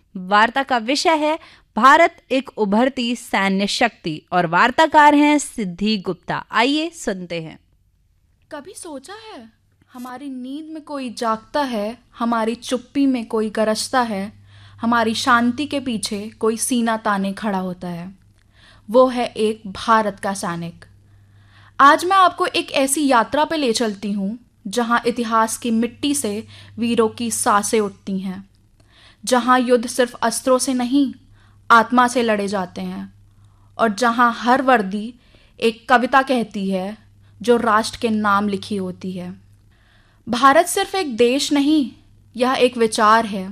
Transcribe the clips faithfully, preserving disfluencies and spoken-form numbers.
वार्ता का विषय है भारत एक उभरती सैन्य शक्ति और वार्ताकार हैं सिद्धि गुप्ता। आइए सुनते हैं। कभी सोचा है हमारी नींद में कोई जागता है, हमारी चुप्पी में कोई गरजता है, हमारी शांति के पीछे कोई सीना ताने खड़ा होता है। वो है एक भारत का सैनिक। आज मैं आपको एक ऐसी यात्रा पे ले चलती हूँ जहाँ इतिहास की मिट्टी से वीरों की सांसें उठती हैं, जहाँ युद्ध सिर्फ अस्त्रों से नहीं आत्मा से लड़े जाते हैं, और जहाँ हर वर्दी एक कविता कहती है जो राष्ट्र के नाम लिखी होती है। भारत सिर्फ एक देश नहीं, यह एक विचार है,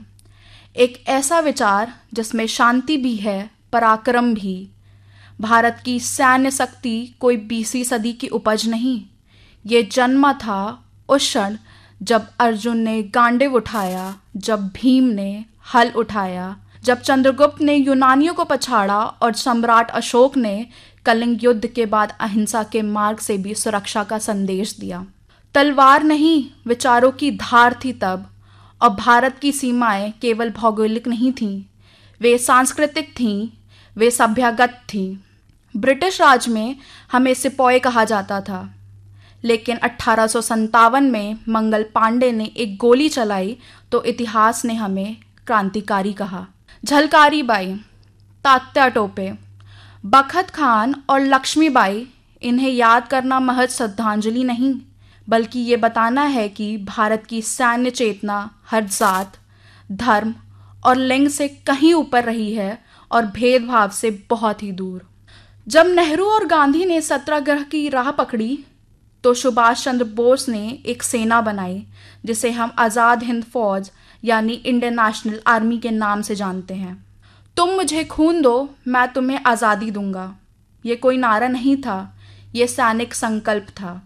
एक ऐसा विचार जिसमें शांति भी है, पराक्रम भी। भारत की सैन्य शक्ति कोई बीसवीं सदी की उपज नहीं, ये जन्मा था उस क्षण जब अर्जुन ने गांडीव उठाया, जब भीम ने हल उठाया, जब चंद्रगुप्त ने यूनानियों को पछाड़ा और सम्राट अशोक ने कलिंग युद्ध के बाद अहिंसा के मार्ग से भी सुरक्षा का संदेश दिया। तलवार नहीं, विचारों की धार थी तब, और भारत की सीमाएं केवल भौगोलिक नहीं थीं, वे सांस्कृतिक थीं, वे सभ्यगत थीं। ब्रिटिश राज में हमें सिपाही कहा जाता था, लेकिन अठारह सौ सत्तावन में मंगल पांडे ने एक गोली चलाई तो इतिहास ने हमें क्रांतिकारी कहा। झलकारी बाई, तात्या टोपे, बखत खान और लक्ष्मीबाई, इन्हें याद करना महज श्रद्धांजलि नहीं, बल्कि ये बताना है कि भारत की सैन्य चेतना हर जात, धर्म और लिंग से कहीं ऊपर रही है और भेदभाव से बहुत ही दूर। जब नेहरू और गांधी ने सत्याग्रह की राह पकड़ी तो सुभाष चंद्र बोस ने एक सेना बनाई जिसे हम आज़ाद हिंद फौज यानी इंडियन नेशनल आर्मी के नाम से जानते हैं। तुम मुझे खून दो, मैं तुम्हें आज़ादी दूंगा। ये कोई नारा नहीं था, ये सैनिक संकल्प था।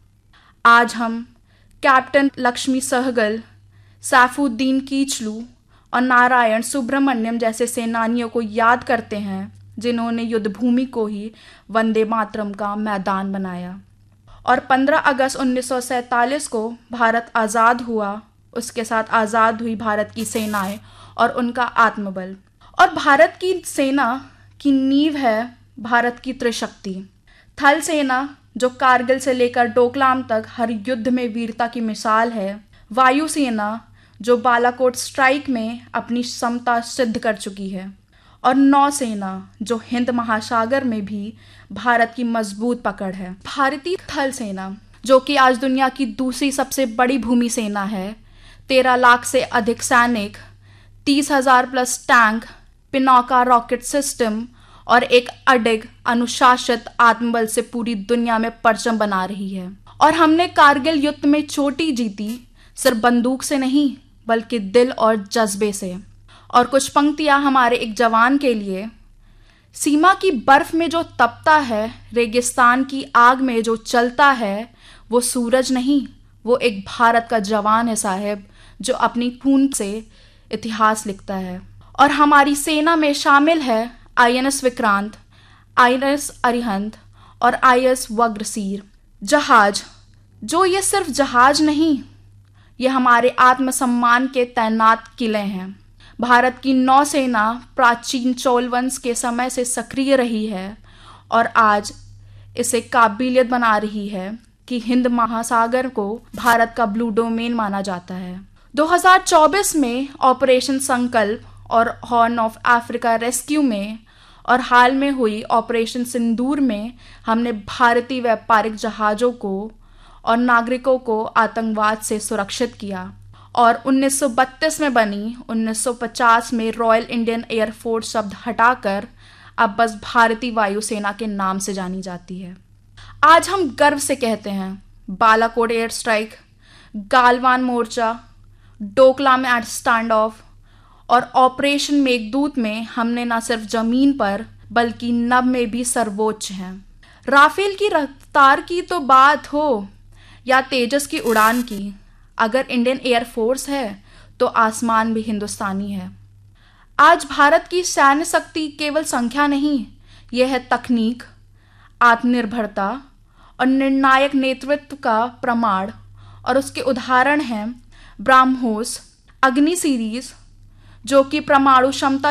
आज हम कैप्टन लक्ष्मी सहगल, सैफुद्दीन कीचलू और नारायण सुब्रमण्यम जैसे सेनानियों को याद करते हैं जिन्होंने युद्ध भूमि को ही वंदे मातरम का मैदान बनाया। और पंद्रह अगस्त उन्नीस सौ सैंतालीस को भारत आज़ाद हुआ, उसके साथ आज़ाद हुई भारत की सेनाएं और उनका आत्मबल। और भारत की सेना की नींव है भारत की त्रिशक्ति। थल सेना जो कारगिल से लेकर डोकलाम तक हर युद्ध में वीरता की मिसाल है, वायुसेना जो बालाकोट स्ट्राइक में अपनी क्षमता सिद्ध कर चुकी है, और नौसेना जो हिंद महासागर में भी भारत की मजबूत पकड़ है। भारतीय थल सेना जो कि आज दुनिया की दूसरी सबसे बड़ी भूमि सेना है, तेरह लाख से अधिक सैनिक, तीस हजार प्लस टैंक, पिनौका रॉकेट सिस्टम और एक अडिग अनुशासित आत्मबल से पूरी दुनिया में परचम बना रही है। और हमने कारगिल युद्ध में चोटी जीती सिर्फ बंदूक से नहीं बल्कि दिल और जज्बे से। और कुछ पंक्तियां हमारे एक जवान के लिए। सीमा की बर्फ में जो तपता है, रेगिस्तान की आग में जो चलता है, वो सूरज नहीं, वो एक भारत का जवान है साहब, जो अपनी खून से इतिहास लिखता है। और हमारी सेना में शामिल है I N S Vikrant, I N S Arihant और आई एन एस वज्रसीर। जहाज जो ये सिर्फ जहाज नहीं, ये हमारे आत्मसम्मान के तैनात किले हैं। भारत की नौसेना प्राचीन चोल वंश के समय से सक्रिय रही है और आज इसे काबिलियत बना रही है कि हिंद महासागर को भारत का ब्लू डोमेन माना जाता है। दो हज़ार चौबीस में ऑपरेशन संकल्प और हॉर्न ऑफ अफ्रीका रेस्क्यू में और हाल में हुई ऑपरेशन सिंदूर में हमने भारतीय व्यापारिक जहाज़ों को और नागरिकों को आतंकवाद से सुरक्षित किया। और उन्नीस सौ बत्तीस में बनी उन्नीस सौ पचास में रॉयल इंडियन एयरफोर्स शब्द हटाकर अब बस भारतीय वायुसेना के नाम से जानी जाती है। आज हम गर्व से कहते हैं Balakot air strike, Galwan Morcha, Doklam eight stand of और ऑपरेशन मेघदूत में हमने न सिर्फ जमीन पर बल्कि नभ में भी सर्वोच्च हैं। राफेल की रफ्तार की तो बात हो या तेजस की उड़ान की, अगर इंडियन एयरफोर्स है तो आसमान भी हिंदुस्तानी है। आज भारत की सैन्य शक्ति केवल संख्या नहीं, यह है तकनीक, आत्मनिर्भरता और निर्णायक नेतृत्व का प्रमाण। और उसके उदाहरण हैं ब्रह्मोस, अग्नि सीरीज जो कि परमाणु क्षमता